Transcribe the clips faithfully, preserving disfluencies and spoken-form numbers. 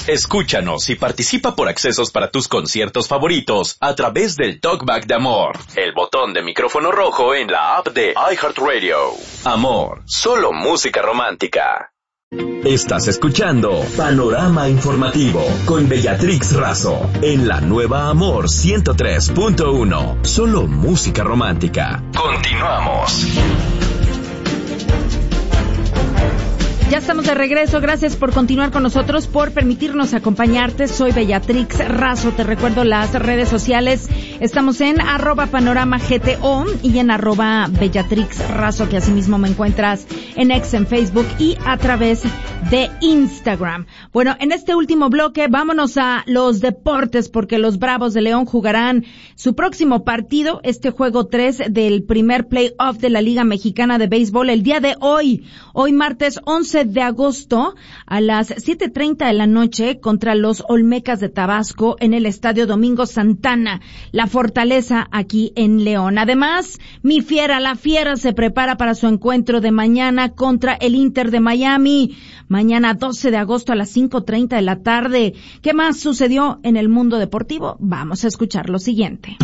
Escúchanos y participa por accesos para tus conciertos favoritos a través del Talkback de Amor, el botón de micrófono rojo en la app de iHeartRadio. Amor, solo música romántica. Estás escuchando Panorama Informativo con Bellatrix Razo en la nueva Amor ciento tres punto uno. Solo música romántica. Continuamos. Ya estamos de regreso, gracias por continuar con nosotros, por permitirnos acompañarte. Soy Bellatrix Razo, te recuerdo las redes sociales, estamos en arroba panorama G T O y en arroba Bellatrix Razo, que asimismo me encuentras en X, en Facebook y a través de Instagram. Bueno, en este último bloque vámonos a los deportes, porque los Bravos de León jugarán su próximo partido, este juego tres del primer playoff de la Liga Mexicana de Béisbol, el día de hoy, hoy martes once de agosto a las siete treinta de la noche contra los Olmecas de Tabasco en el Estadio Domingo Santana, la Fortaleza aquí en León. Además, mi fiera, la fiera se prepara para su encuentro de mañana contra el Inter de Miami, mañana doce de agosto a las cinco treinta de la tarde. ¿Qué más sucedió en el mundo deportivo? Vamos a escuchar lo siguiente.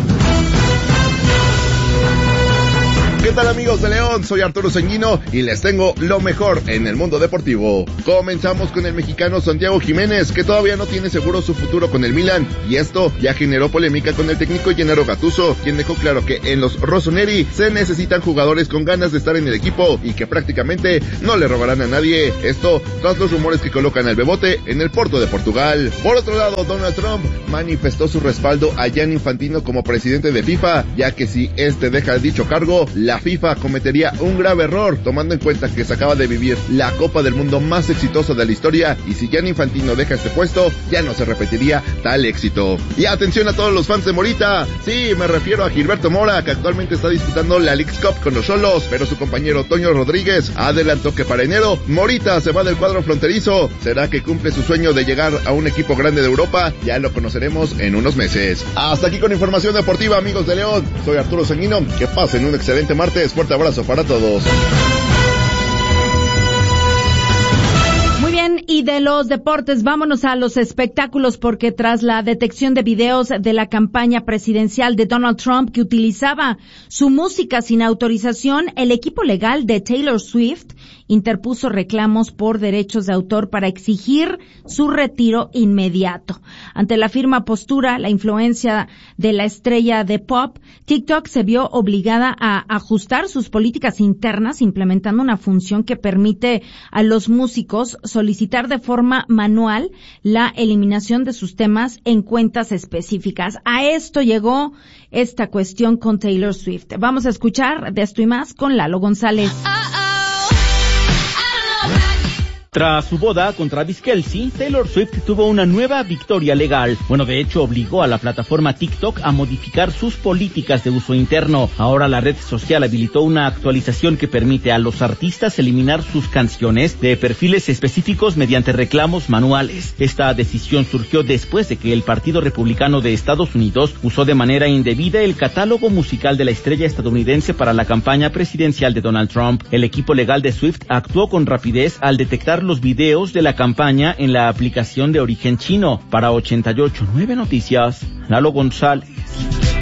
¿Qué tal, amigos de León? Soy Arturo Sanguino y les tengo lo mejor en el mundo deportivo. Comenzamos con el mexicano Santiago Jiménez, que todavía no tiene seguro su futuro con el Milan, y esto ya generó polémica con el técnico Gennaro Gattuso, quien dejó claro que en los rossoneri se necesitan jugadores con ganas de estar en el equipo y que prácticamente no le robarán a nadie. Esto tras los rumores que colocan al Bebote en el Porto de Portugal. Por otro lado, Donald Trump manifestó su respaldo a Gianni Infantino como presidente de FIFA, ya que si este deja dicho cargo, la La FIFA cometería un grave error, tomando en cuenta que se acaba de vivir la Copa del Mundo más exitosa de la historia, y si Gianni Infantino deja este puesto, ya no se repetiría tal éxito. Y atención a todos los fans de Morita, sí, me refiero a Gilberto Mora, que actualmente está disputando la Leagues Cup con los Xolos, pero su compañero Toño Rodríguez adelantó que para enero, Morita se va del cuadro fronterizo. ¿Será que cumple su sueño de llegar a un equipo grande de Europa? Ya lo conoceremos en unos meses. Hasta aquí con información deportiva, amigos de León. Soy Arturo Sanguino, que pasen un excelente martes. Fuerte abrazo para todos. Muy bien, y de los deportes vámonos a los espectáculos, porque tras la detección de videos de la campaña presidencial de Donald Trump que utilizaba su música sin autorización, el equipo legal de Taylor Swift interpuso reclamos por derechos de autor para exigir su retiro inmediato. Ante la firme postura, la influencia de la estrella de pop, TikTok se vio obligada a ajustar sus políticas internas, implementando una función que permite a los músicos solicitar de forma manual la eliminación de sus temas en cuentas específicas. A esto llegó esta cuestión con Taylor Swift. Vamos a escuchar de esto y más con Lalo González. Tras su boda con Travis Kelce, Taylor Swift tuvo una nueva victoria legal. Bueno, de hecho, obligó a la plataforma TikTok a modificar sus políticas de uso interno. Ahora la red social habilitó una actualización que permite a los artistas eliminar sus canciones de perfiles específicos mediante reclamos manuales. Esta decisión surgió después de que el Partido Republicano de Estados Unidos usó de manera indebida el catálogo musical de la estrella estadounidense para la campaña presidencial de Donald Trump. El equipo legal de Swift actuó con rapidez al detectar los videos de la campaña en la aplicación de origen chino. Para ochenta y ocho punto nueve Noticias, Lalo González.